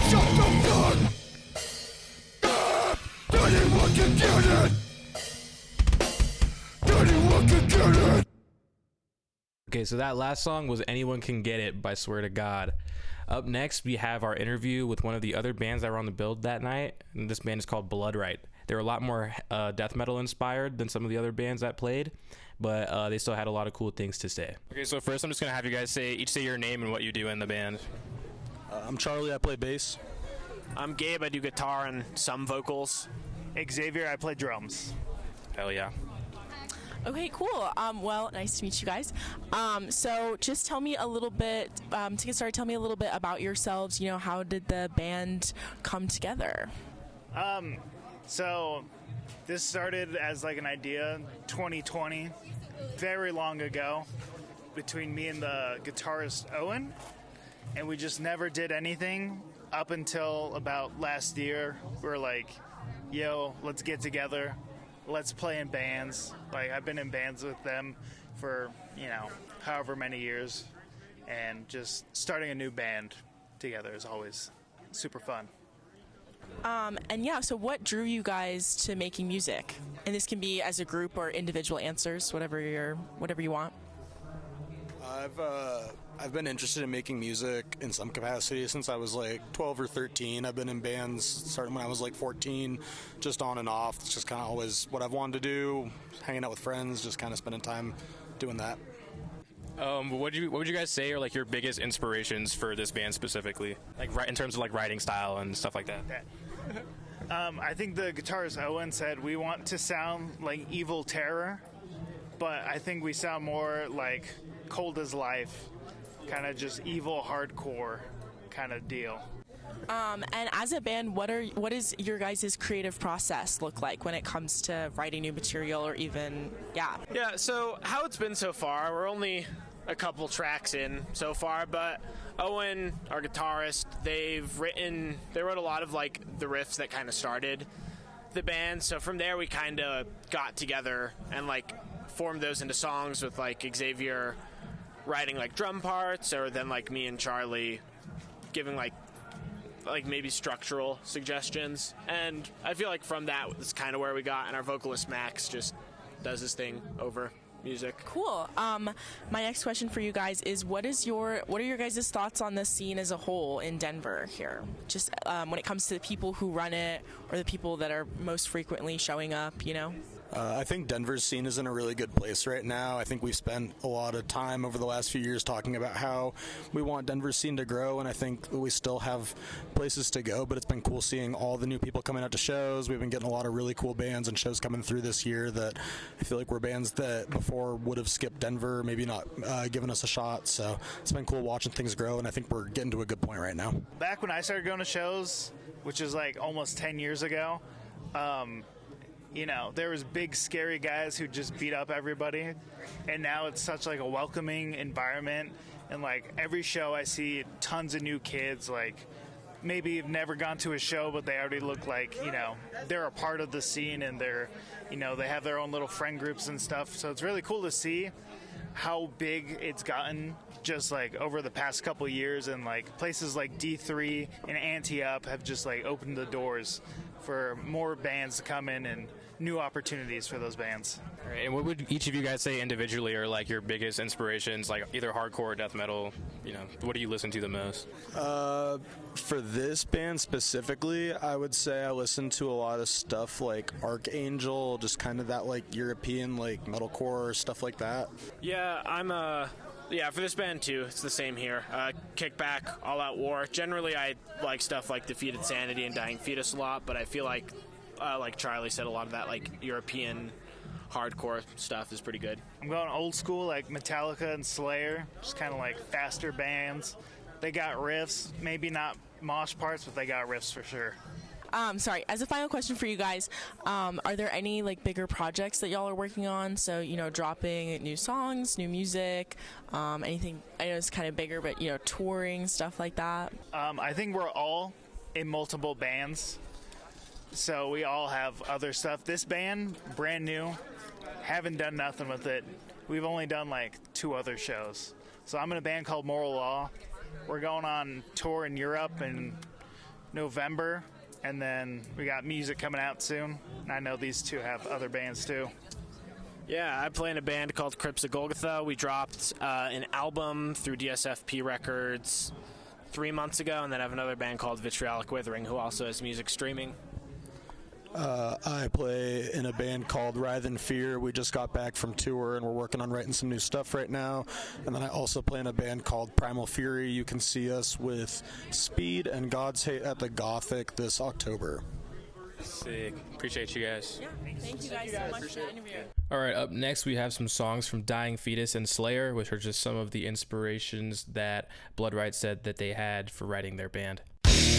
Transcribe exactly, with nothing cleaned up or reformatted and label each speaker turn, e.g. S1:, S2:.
S1: shut the fuck up! Anyone can get it! Anyone can get it!
S2: Okay, so that last song was Anyone Can Get It by Swear to God. Up next, we have our interview with one of the other bands that were on the build that night. And this band is called Bloodright. They're a lot more uh, death metal inspired than some of the other bands that played, but uh, they still had a lot of cool things to say.
S3: Okay, so first I'm just going to have you guys say each say your name and what you do in the band.
S4: Uh, I'm Charlie, I play bass.
S5: I'm Gabe, I do guitar and some vocals.
S6: Xavier, I play drums.
S3: Hell yeah.
S7: Okay, cool. Um, well, nice to meet you guys. Um, so just tell me a little bit, um, to get started, tell me a little bit about yourselves. You know, how did the band come together?
S6: Um, so this started as like an idea twenty twenty, very long ago, between me and the guitarist Owen, and we just never did anything up until about last year. We were like, yo, let's get together. Let's play in bands. Like, I've been in bands with them for, you know, however many years. And just starting a new band together is always super fun.
S7: Um, and yeah, so what drew you guys to making music? And this can be as a group or individual answers, whatever you're, whatever you want.
S4: I've uh, I've been interested in making music in some capacity since I was like twelve or thirteen. I've been in bands starting when I was like fourteen, just on and off. It's just kind of always what I've wanted to do, hanging out with friends, just kind of spending time doing that.
S3: Um, what would you what would you guys say are like your biggest inspirations for this band specifically, like right in terms of like writing style and stuff like that?
S6: um, I think the guitarist Owen said we want to sound like Evil Terror, but I think we sound more like Cold as Life, kind of just evil hardcore kind of deal.
S7: Um, and as a band, what are what is your guys' creative process look like when it comes to writing new material or even, yeah?
S5: Yeah, so how it's been so far, we're only a couple tracks in so far, but Owen, our guitarist, they've written, they wrote a lot of like the riffs that kind of started the band. So from there we kind of got together and like formed those into songs with like Xavier writing like drum parts, or then like me and Charlie giving like like maybe structural suggestions. And I feel like from that is kind of where we got, and our vocalist Max just does his thing over music.
S7: Cool. Um, my next question for you guys is, what is your what are your guys' thoughts on the scene as a whole in Denver here? Just um, when it comes to the people who run it or the people that are most frequently showing up, you know?
S4: Uh, I think Denver's scene is in a really good place right now. I think we've spent a lot of time over the last few years talking about how we want Denver's scene to grow, and I think we still have places to go, but it's been cool seeing all the new people coming out to shows. We've been getting a lot of really cool bands and shows coming through this year that I feel like were bands that before would have skipped Denver, maybe not uh, given us a shot. So it's been cool watching things grow, and I think we're getting to a good point right now.
S6: Back when I started going to shows, which is like almost ten years ago, um, you know, there was big scary guys who just beat up everybody, and now it's such like a welcoming environment, and like every show I see tons of new kids, like maybe have never gone to a show, but they already look like, you know, they're a part of the scene, and they're, you know, they have their own little friend groups and stuff. So it's really cool to see how big it's gotten just like over the past couple years, and like places like D three and Anti-Up have just like opened the doors for more bands to come in and new opportunities for those bands.
S3: All right, and what would each of you guys say individually are like your biggest inspirations, like either hardcore or death metal? You know, what do you listen to the most?
S4: Uh, for this band specifically, I would say I listen to a lot of stuff like Archangel, just kind of that like European like metalcore stuff like that.
S5: Yeah, I'm a... Yeah, for this band too, it's the same here. Uh, Kickback, All Out War. Generally, I like stuff like Defeated Sanity and Dying Fetus a lot, but I feel like, uh, like Charlie said, a lot of that like European hardcore stuff is pretty good.
S6: I'm going old school, like Metallica and Slayer, just kind of like faster bands. They got riffs, maybe not mosh parts, but they got riffs for sure.
S7: Um, sorry, as a final question for you guys, um, are there any like bigger projects that y'all are working on? So, you know, dropping new songs, new music, um, anything, I know it's kind of bigger, but, you know, touring, stuff like that?
S6: Um, I think we're all in multiple bands, so we all have other stuff. This band, brand new, haven't done nothing with it. We've only done like two other shows. So I'm in a band called Moral Law. We're going on tour in Europe and November, and then we got music coming out soon. And I know these two have other bands too.
S5: Yeah, I play in a band called Crypts of Golgotha. We dropped uh, an album through D S F P Records three months ago, and then I have another band called Vitriolic Withering, who also has music streaming.
S4: Uh, I play in a band called Writhe in Fear. We just got back from tour, and we're working on writing some new stuff right now. And then I also play in a band called Primal Fury. You can see us with Speed and God's Hate at the Gothic this October.
S3: Sick. Appreciate you guys.
S7: Yeah, thank you guys so much for the interview.
S2: All right, up next we have some songs from Dying Fetus and Slayer, which are just some of the inspirations that Bloodright said that they had for writing their band.